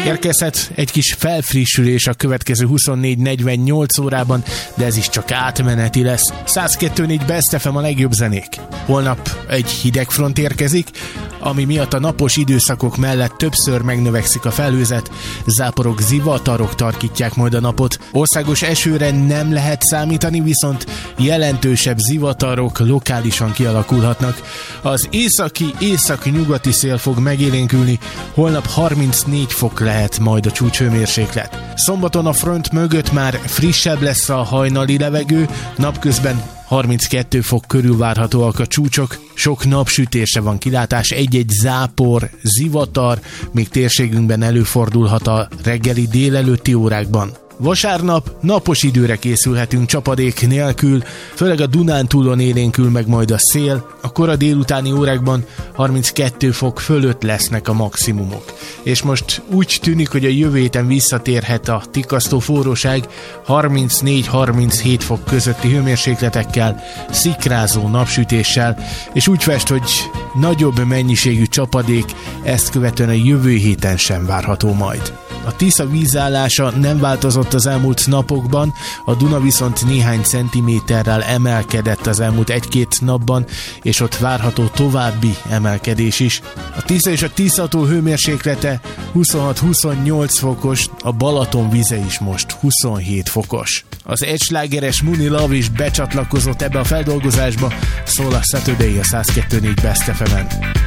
Érkezhet egy kis felfrissülés a következő 24-48 órában, de ez is csak átmeneti lesz. 102.4 Best FM a legjobb zenék. Holnap egy hideg front érkezik, ami miatt a napos időszakok mellett többször megnövekszik a felhőzet, záporok, zivatarok tarkítják majd a napot. Országos esőre nem lehet számítani, viszont jelentősebb zivatarok lokálisan kialakulhatnak. Az északi-nyugati szél fog megélénkülni, holnap 34 fok lehet majd a csúcshőmérséklet. Szombaton a front mögött már frissebb lesz a hajnali levegő, napközben 32 fok körül várhatóak a csúcsok, sok napsütésre van kilátás, egy-egy zápor, zivatar még térségünkben előfordulhat a reggeli délelőtti órákban. Vasárnap napos időre készülhetünk csapadék nélkül, főleg a Dunántúlon élénkül meg majd a szél, a kora délutáni órákban 32 fok fölött lesznek a maximumok. És most úgy tűnik, hogy a jövő héten visszatérhet a tikasztó forróság 34-37 fok közötti hőmérsékletekkel, szikrázó napsütéssel, és úgy fest, hogy nagyobb mennyiségű csapadék ezt követően a jövő héten sem várható majd. A Tisza vízállása nem változott az elmúlt napokban, a Duna viszont néhány centiméterrel emelkedett az elmúlt egy-két napban, és ott várható további emelkedés is. A Tisza és a Tiszató hőmérséklete 26-28 fokos, a Balaton vize is most 27 fokos. Az egyslágeres Muni Love is becsatlakozott ebbe a feldolgozásba, szól a Saturday a 102.4 Best FM-en.